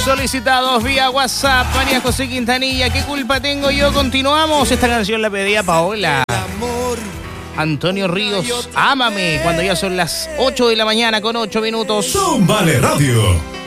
Solicitados vía WhatsApp, María José Quintanilla, ¿qué culpa tengo yo? Continuamos, esta canción la pedía Paola. Antonio Ríos, Ámame, cuando ya son las 8 de la mañana con 8 minutos. Vale Radio.